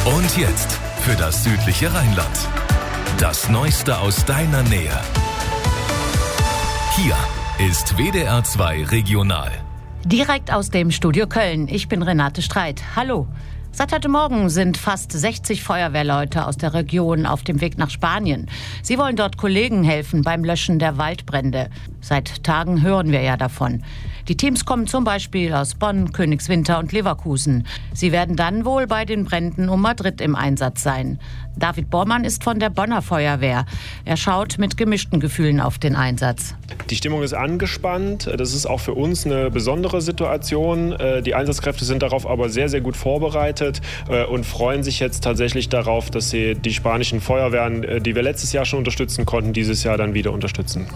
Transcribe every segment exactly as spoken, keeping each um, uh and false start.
Und jetzt für das südliche Rheinland. Das Neueste aus deiner Nähe. Hier ist W D R zwei Regional. Direkt aus dem Studio Köln. Ich bin Renate Streit. Hallo. Seit heute Morgen sind fast sechzig Feuerwehrleute aus der Region auf dem Weg nach Spanien. Sie wollen dort Kollegen helfen beim Löschen der Waldbrände. Seit Tagen hören wir ja davon. Die Teams kommen zum Beispiel aus Bonn, Königswinter und Leverkusen. Sie werden dann wohl bei den Bränden um Madrid im Einsatz sein. David Bormann ist von der Bonner Feuerwehr. Er schaut mit gemischten Gefühlen auf den Einsatz. Die Stimmung ist angespannt. Das ist auch für uns eine besondere Situation. Die Einsatzkräfte sind darauf aber sehr, sehr gut vorbereitet und freuen sich jetzt tatsächlich darauf, dass sie die spanischen Feuerwehren, die wir letztes Jahr schon unterstützen konnten, dieses Jahr dann wieder unterstützen.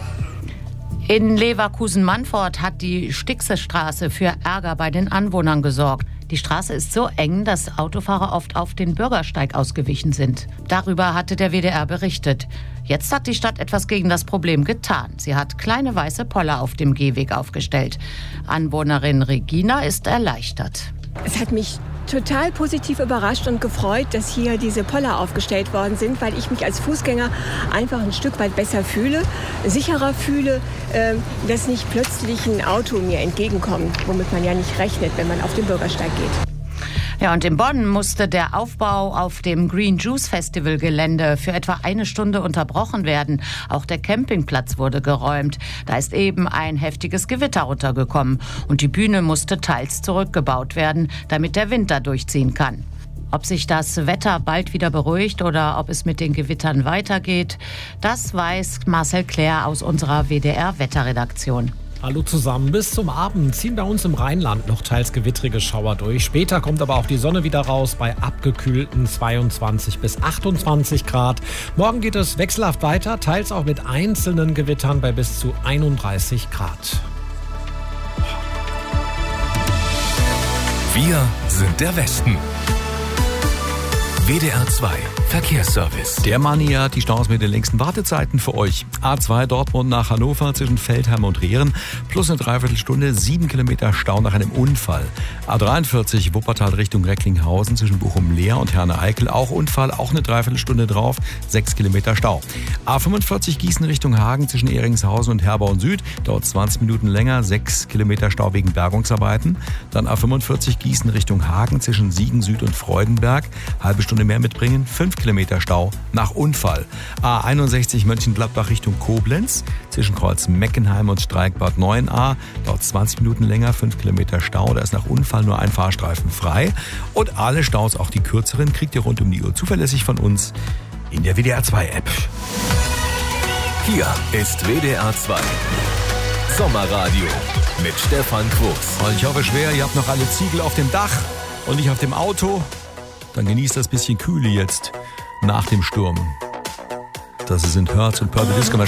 In Leverkusen-Mannfort hat die Stichsestraße für Ärger bei den Anwohnern gesorgt. Die Straße ist so eng, dass Autofahrer oft auf den Bürgersteig ausgewichen sind. Darüber hatte der W D R berichtet. Jetzt hat die Stadt etwas gegen das Problem getan. Sie hat kleine weiße Poller auf dem Gehweg aufgestellt. Anwohnerin Regina ist erleichtert. Es hat mich total positiv überrascht und gefreut, dass hier diese Poller aufgestellt worden sind, weil ich mich als Fußgänger einfach ein Stück weit besser fühle, sicherer fühle, äh, dass nicht plötzlich ein Auto mir entgegenkommt, womit man ja nicht rechnet, wenn man auf den Bürgersteig geht. Ja, und in Bonn musste der Aufbau auf dem Green Juice Festival Gelände für etwa eine Stunde unterbrochen werden. Auch der Campingplatz wurde geräumt. Da ist eben ein heftiges Gewitter runtergekommen und die Bühne musste teils zurückgebaut werden, damit der Wind da durchziehen kann. Ob sich das Wetter bald wieder beruhigt oder ob es mit den Gewittern weitergeht, das weiß Marcel Claire aus unserer W D R-Wetterredaktion. Hallo zusammen. Bis zum Abend ziehen bei uns im Rheinland noch teils gewittrige Schauer durch. Später kommt aber auch die Sonne wieder raus bei abgekühlten zweiundzwanzig bis achtundzwanzig Grad. Morgen geht es wechselhaft weiter, teils auch mit einzelnen Gewittern bei bis zu einunddreißig Grad. Wir sind der Westen. W D R zwei Verkehrsservice. Der Mani hat die Staus mit den längsten Wartezeiten für euch. A zwei Dortmund nach Hannover zwischen Feldheim und Rehren plus eine Dreiviertelstunde, sieben Kilometer Stau nach einem Unfall. A dreiundvierzig Wuppertal Richtung Recklinghausen zwischen Bochum-Leer und Herne-Eickel, auch Unfall, auch eine Dreiviertelstunde drauf, sechs Kilometer Stau. A fünfundvierzig Gießen Richtung Hagen zwischen Ehringshausen und Herborn Süd, dauert zwanzig Minuten länger, sechs Kilometer Stau wegen Bergungsarbeiten. Dann A fünfundvierzig Gießen Richtung Hagen zwischen Siegen Süd und Freudenberg, halbe Stunde mehr mitbringen, fünf Kilometer Stau nach Unfall. A einundsechzig Mönchengladbach Richtung Koblenz zwischen Kreuz Meckenheim und Streikbad neun a, dauert zwanzig Minuten länger, fünf Kilometer Stau, da ist nach Unfall nur ein Fahrstreifen frei. Und alle Staus, auch die kürzeren, kriegt ihr rund um die Uhr zuverlässig von uns in der W D R zwei App. Hier ist W D R zwei Sommerradio mit Stefan Quos. Und ich hoffe schwer, ihr habt noch alle Ziegel auf dem Dach und nicht auf dem Auto. Dann genießt das bisschen Kühle jetzt nach dem Sturm. Das sind Hertz und Purple Disco.